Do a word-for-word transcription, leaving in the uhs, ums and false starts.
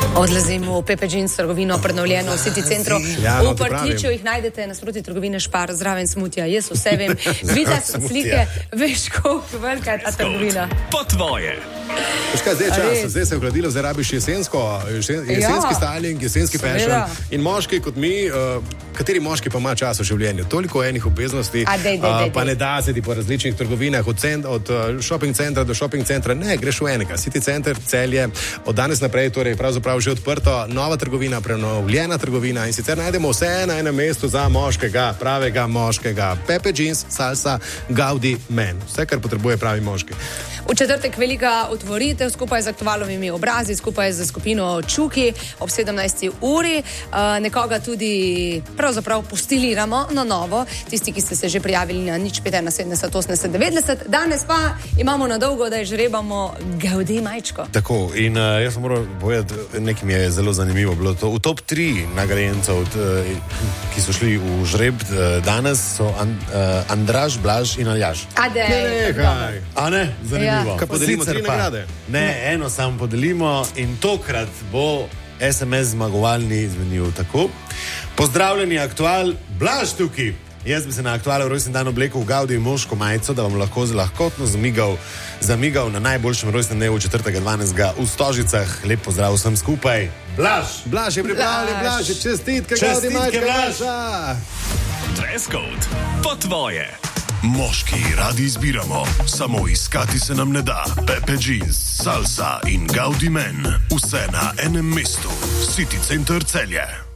Odlazimo v Pepe Jeans trgovino, prenovljeno v City centru. Ja, no, v Prtiču jih najdete nasproti trgovine Špar, zraven smutja. Jaz vse vem. Vidiš slike, veš, koliko velika je ta trgovina. Po tvoje. Veš kaj, zdaj je čas, zdaj se je ogladilo, zdaj rabiš jesensko, jesen, jesenski ja. styling, jesenski fashion. In moški kot mi, uh, kateri moški pa ima čas v življenju? Toliko enih obveznosti, A, dej, dej, dej, uh, pa ne da se ti po različnih trgovinah, od, cent, od uh, shopping centra do shopping centra. Ne, greš v enega. City center, Celje, od danes naprej, torej pravzaprav že odprto, nova trgovina, prenovljena trgovina in sicer najdemo vse na enem mestu za moškega, pravega moškega. Pepe Jeans, Salsa, Gaudi, Men. Vse, kar potrebuje pravi moški. V četrtek velika otvoritev skupaj z aktualnimi obrazi, skupaj z skupino Čuki ob sedemnajsti uri. Uh, nekoga tudi pravzaprav postiliramo na novo. Tisti, ki ste se že prijavili na nič pet ena sedemdeset osemdeset devetdeset. Danes pa imamo na dolgo, da žrebamo Gaudi majčko. Tako, in uh, jaz sem moral povedati, nekaj mi je zelo zanimivo bilo to. V top tri nagrajencev, ki so šli v žreb danes, so And, uh, Andraž, Blaž in Aljaž. Ade, Ne, kaj? A ne? Zanimivo. Ja. Kaj podelimo Sicer tri pa, nagrade? Ne, eno samo podelimo in tokrat bo es em es zmagovalni zvenil tako. Pozdravljeni Aktual, Blaž tukaj. Jaz bi se na Aktualu rojstni dan oblekel v Gaudi moško majico, da vam lahko lahkotno zamigal, zamigal na najboljšem rojstnem dnevu četrtega dvanajstega v Stožicah. Lep pozdrav vsem skupaj. Blaž! Blaž je pripravljen, Blaž je čestitke, Gaudi Čestitke, majčka. Blaž. Dress code. Po tvoje. Moški radi izbiramo, samo iskati se nam ne da. Pepe Jeans, Salsa in Gaudi Men. Vse na enem mestu. City Center Celje.